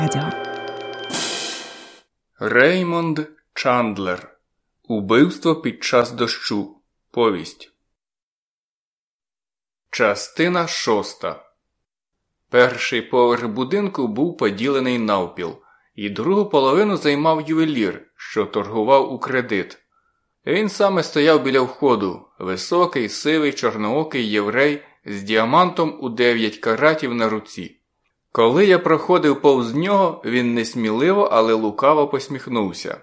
Реймонд Чандлер. Убивство під час дощу. Повість. Частина 6. Перший поверх будинку був поділений навпіл, і другу половину займав ювелір, що торгував у кредит. Він саме стояв біля входу, високий, сивий, чорноокий єврей з діамантом у 9 каратів на руці. Коли я проходив повз нього, він несміливо, але лукаво посміхнувся.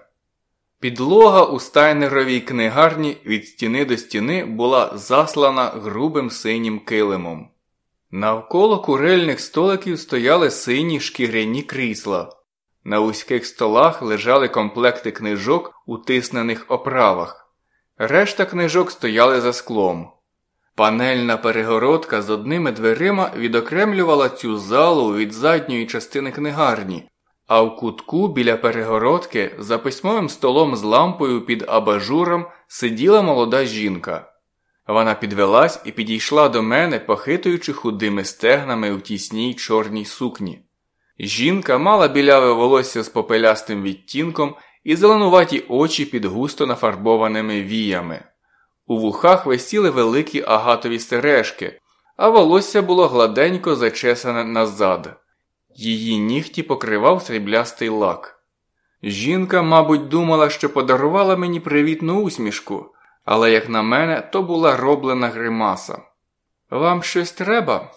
Підлога у стайнеровій книгарні від стіни до стіни була заслана грубим синім килимом. Навколо курильних столиків стояли сині шкіряні крісла. На вузьких столах лежали комплекти книжок у тиснених оправах. Решта книжок стояли за склом. Панельна перегородка з одними дверима відокремлювала цю залу від задньої частини книгарні, а в кутку біля перегородки за письмовим столом з лампою під абажуром сиділа молода жінка. Вона підвелась і підійшла до мене, похитуючи худими стегнами у тісній чорній сукні. Жінка мала біляве волосся з попелястим відтінком і зеленуваті очі під густо нафарбованими віями. У вухах висіли великі агатові сережки, а волосся було гладенько зачесане назад. Її нігті покривав сріблястий лак. Жінка, мабуть, думала, що подарувала мені привітну усмішку, але, як на мене, то була роблена гримаса. «Вам щось треба?»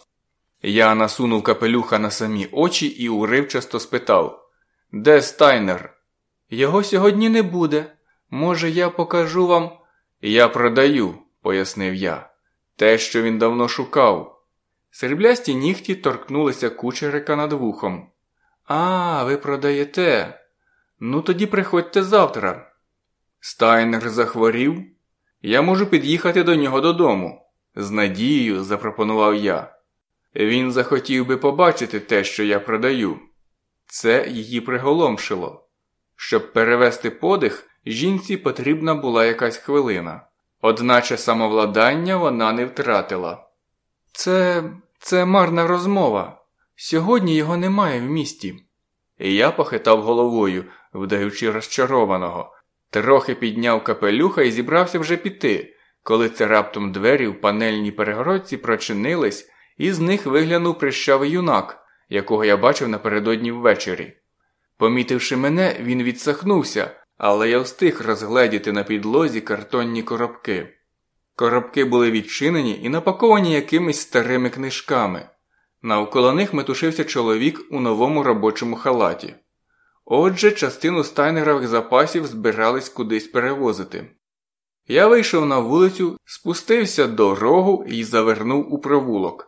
Я насунув капелюха на самі очі і уривчасто спитав: «Де Стайнер?» «Його сьогодні не буде. Може, я покажу вам...» «Я продаю», – пояснив я. «Те, що він давно шукав». Сріблясті нігті торкнулися кучерика над вухом. «А, ви продаєте? Ну тоді приходьте завтра». «Стайнер захворів? Я можу під'їхати до нього додому», – з надією запропонував я. «Він захотів би побачити те, що я продаю». Це її приголомшило. Щоб перевести подих, жінці потрібна була якась хвилина. Одначе самовладання вона не втратила. Це марна розмова. Сьогодні його немає в місті». І я похитав головою, вдаючи розчарованого. Трохи підняв капелюха і зібрався вже піти, коли це раптом двері в панельній перегородці прочинились, і з них виглянув прищавий юнак, якого я бачив напередодні ввечері. Помітивши мене, він відсахнувся, але я встиг розгледіти на підлозі картонні коробки. Коробки були відчинені і напаковані якимись старими книжками. Навколо них метушився чоловік у новому робочому халаті. Отже, частину стайнерових запасів збирались кудись перевозити. Я вийшов на вулицю, спустився до рогу і завернув у провулок.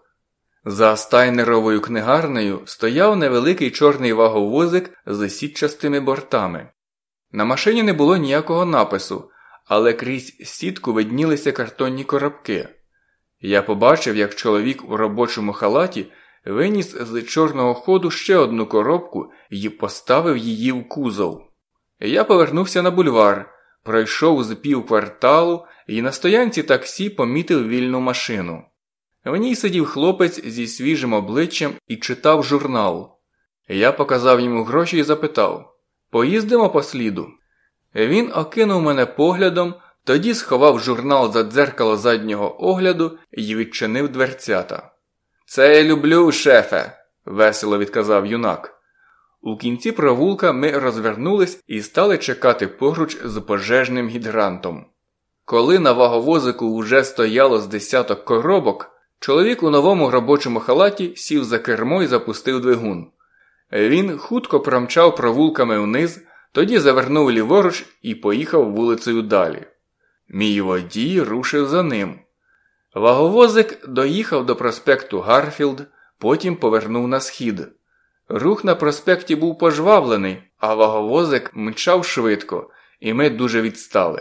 За стайнеровою книгарнею стояв невеликий чорний ваговозик з сітчастими бортами. На машині не було ніякого напису, але крізь сітку виднілися картонні коробки. Я побачив, як чоловік у робочому халаті виніс з чорного ходу ще одну коробку і поставив її в кузов. Я повернувся на бульвар, пройшов з півкварталу і на стоянці таксі помітив вільну машину. В ній сидів хлопець зі свіжим обличчям і читав журнал. Я показав йому гроші і запитав: «Поїздимо по сліду?» Він окинув мене поглядом, тоді сховав журнал за дзеркало заднього огляду і відчинив дверцята. «Це я люблю, шефе», – весело відказав юнак. У кінці провулка ми розвернулись і стали чекати поруч з пожежним гідрантом. Коли на ваговозику вже стояло з десяток коробок, чоловік у новому робочому халаті сів за кермо і запустив двигун. Він хутко промчав провулками вниз, тоді завернув ліворуч і поїхав вулицею далі. Мій водій рушив за ним. Ваговозик доїхав до проспекту Гарфілд, потім повернув на схід. Рух на проспекті був пожвавлений, а ваговозик мчав швидко, і ми дуже відстали.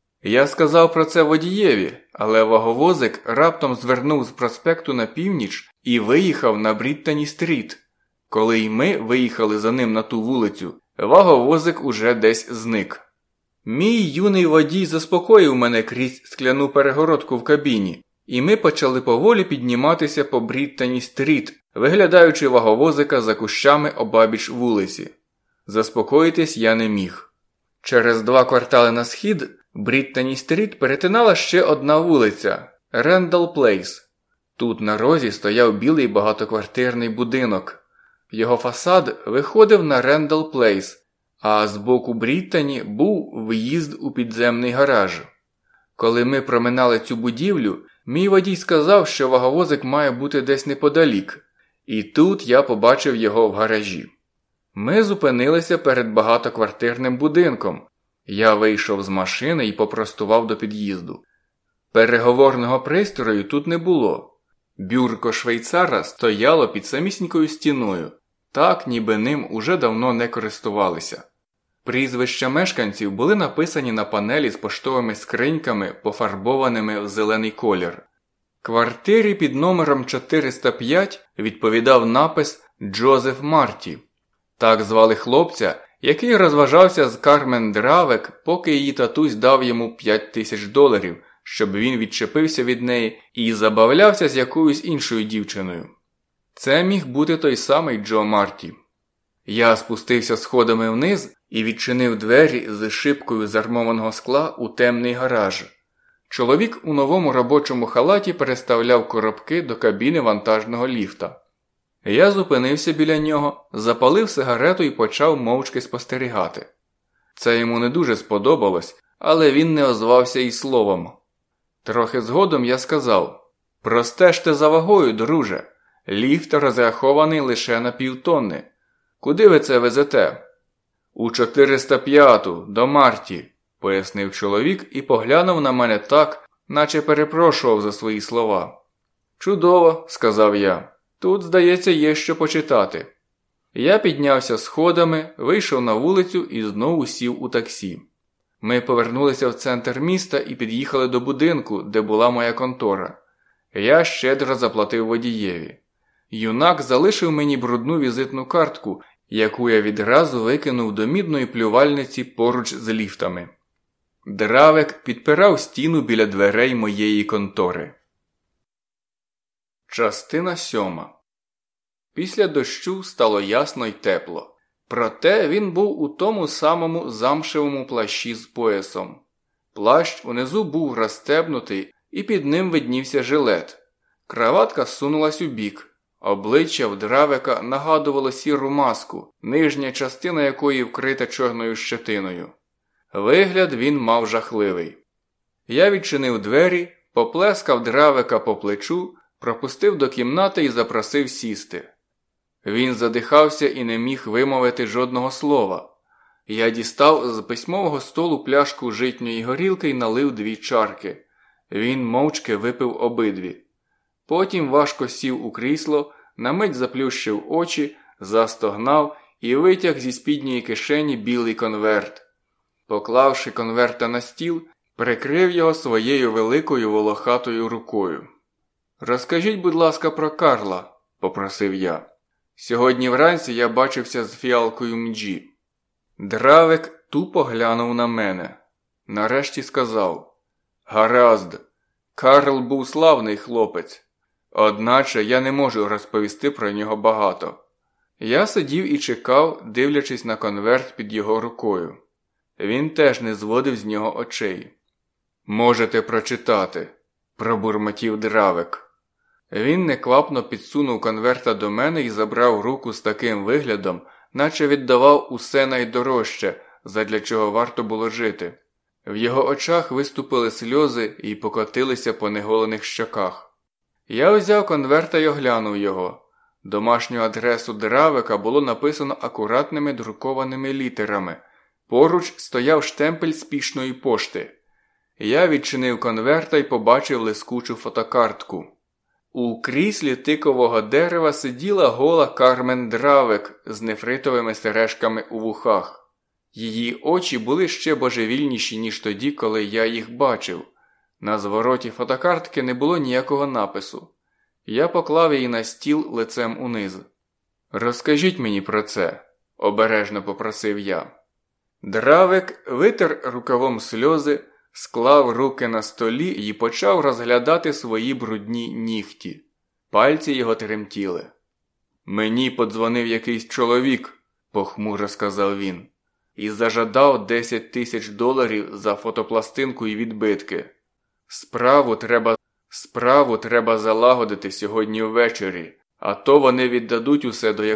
Я сказав про це водієві, але ваговозик раптом звернув з проспекту на північ і виїхав на Бріттані-стріт. Коли й ми виїхали за ним на ту вулицю, ваговозик уже десь зник. Мій юний водій заспокоїв мене крізь скляну перегородку в кабіні. і ми почали поволі підніматися по Бріттані-стріт, виглядаючи ваговозика за кущами обабіч вулиці. Заспокоїтись я не міг. Через 2 квартали на схід Бріттані-стріт перетинала ще одна вулиця – Рендал-Плейс. Тут на розі стояв білий багатоквартирний будинок. Його фасад виходив на Рендал-Плейс, а з боку Бріттані був в'їзд у підземний гараж. Коли ми проминали цю будівлю, мій водій сказав, що ваговозик має бути десь неподалік, і тут я побачив його в гаражі. Ми зупинилися перед багатоквартирним будинком. Я вийшов з машини і попростував до під'їзду. Переговорного пристрою тут не було. Бюрко швейцара стояло під самісінькою стіною, так ніби ним уже давно не користувалися. Прізвища мешканців були написані на панелі з поштовими скриньками, пофарбованими в зелений колір. Квартирі під номером 405 відповідав напис «Джозеф Марті». Так звали хлопця, який розважався з Кармен Дравек, поки її татусь дав йому $5000, щоб він відчепився від неї і забавлявся з якоюсь іншою дівчиною. Це міг бути той самий Джо Марті. Я спустився сходами вниз і відчинив двері з шибкою з армованого скла у темний гараж. Чоловік у новому робочому халаті переставляв коробки до кабіни вантажного ліфта. Я зупинився біля нього, запалив сигарету і почав мовчки спостерігати. Це йому не дуже сподобалось, але він не озвався і словом. Трохи згодом я сказав: «Простежте за вагою, друже. Ліфт розрахований лише на 1,5 тонни. Куди ви це везете?» «У 405-ту, до Марті», – пояснив чоловік і поглянув на мене так, наче перепрошував за свої слова. «Чудово», – сказав я. «Тут, здається, є що почитати». Я піднявся сходами, вийшов на вулицю і знову сів у таксі. Ми повернулися в центр міста і під'їхали до будинку, де була моя контора. Я щедро заплатив водієві. Юнак залишив мені брудну візитну картку, яку я відразу викинув до мідної плювальниці поруч з ліфтами. Дравек підпирав стіну біля дверей моєї контори. Частина 7. Після дощу стало ясно й тепло. Проте він був у тому самому замшевому плащі з поясом. Плащ унизу був розстебнутий, і під ним виднівся жилет. Краватка сунулась у бік. Обличчя в Дравека нагадувало сіру маску, нижня частина якої вкрита чорною щетиною. Вигляд він мав жахливий. Я відчинив двері, поплескав Дравека по плечу, пропустив до кімнати і запросив сісти. Він задихався і не міг вимовити жодного слова. Я дістав з письмового столу пляшку житньої горілки і налив 2 чарки. Він мовчки випив обидві. Потім важко сів у крісло, на мить заплющив очі, застогнав і витяг зі спідньої кишені білий конверт. Поклавши конверта на стіл, прикрив його своєю великою волохатою рукою. «Розкажіть, будь ласка, про Карла», – попросив я. «Сьогодні вранці я бачився з фіалкою Мджі». Дравек тупо глянув на мене. Нарешті сказав: «Гаразд, Карл був славний хлопець. Одначе я не можу розповісти про нього багато». Я сидів і чекав, дивлячись на конверт під його рукою. Він теж не зводив з нього очей. «Можете прочитати», – пробурмотів Дравек. Він неквапно підсунув конверта до мене і забрав руку з таким виглядом, наче віддавав усе найдорожче, задля чого варто було жити. В його очах виступили сльози і покотилися по неголених щоках. Я взяв конверта й оглянув його. Домашню адресу Дравека було написано акуратними друкованими літерами. Поруч стояв штемпель спішної пошти. Я відчинив конверта й побачив лискучу фотокартку. У кріслі тикового дерева сиділа гола Кармен Дравек з нефритовими сережками у вухах. Її очі були ще божевільніші, ніж тоді, коли я їх бачив. На звороті фотокартки не було ніякого напису. Я поклав її на стіл лицем униз. «Розкажіть мені про це», – обережно попросив я. Дравек витер рукавом сльози, склав руки на столі і почав розглядати свої брудні нігті. Пальці його тремтіли. «Мені подзвонив якийсь чоловік», – похмуро сказав він, – «і зажадав $10 000 за фотопластинку і відбитки. Справу треба залагодити сьогодні ввечері, а то вони віддадуть усе до